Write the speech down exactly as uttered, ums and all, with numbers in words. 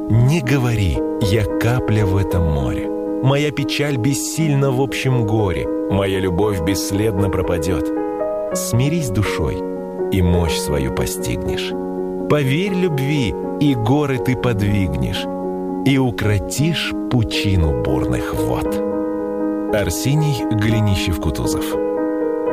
Не говори: я капля в этом море. Моя печаль бессильна в общем горе. Моя любовь бесследно пропадет. Смирись душой, и мощь свою постигнешь. Поверь любви, и горы ты подвигнешь, и укротишь пучину бурных вод. Арсений Голенищев-Кутузов.